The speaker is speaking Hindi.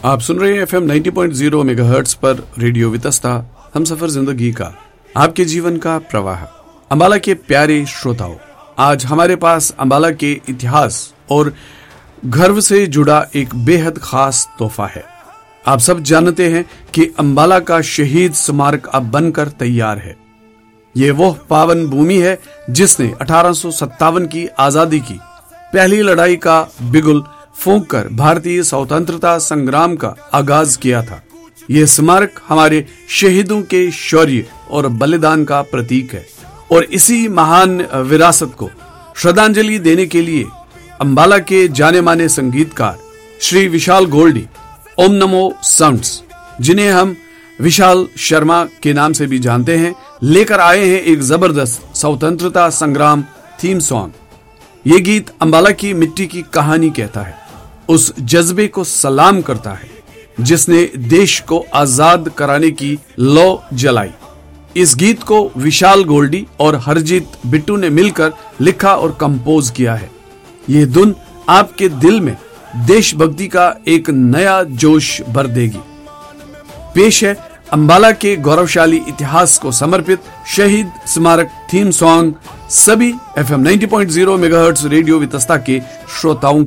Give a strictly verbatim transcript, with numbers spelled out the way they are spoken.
आप सुन रहे हैं F M ninety point zero megahertz पर रेडियो वितस्ता, हम सफर जिंदगी का, आपके जीवन का प्रवाह। अंबाला के प्यारे श्रोताओं, आज हमारे पास अंबाला के इतिहास और गर्व से जुड़ा एक बेहद खास तोहफा है। आप सब जानते हैं कि अंबाला का शहीद स्मारक अब बनकर तैयार है। ये वो पावन भूमि है जिसने अठारह सौ सत्तावन की आजादी की पहली लड़ाई का बिगुल फूंक कर भारतीय स्वतंत्रता संग्राम का आगाज किया था। ये स्मारक हमारे शहीदों के शौर्य और बलिदान का प्रतीक है और इसी महान विरासत को श्रद्धांजलि देने के लिए अंबाला के जाने माने संगीतकार श्री विशाल गोल्डी, ओम नमो साउंड्स, जिन्हें हम विशाल शर्मा के नाम से भी जानते हैं, लेकर आए हैं एक जबरदस्त स्वतंत्रता संग्राम थीम सॉन्ग। ये गीत अंबाला की मिट्टी की कहानी कहता है, उस जज्बे को सलाम करता है जिसने देश को आजाद कराने की लौ जलाई। इस गीत को विशाल गोल्डी और हरजीत बिट्टू ने मिलकर लिखा और कंपोज किया है। ये धुन आपके दिल में देशभक्ति का एक नया जोश भर देगी। पेश है अंबाला के गौरवशाली इतिहास को समर्पित शहीद स्मारक थीम सॉन्ग सभी F M ninety point zero megahertz radio Vitasta के श्रोताओं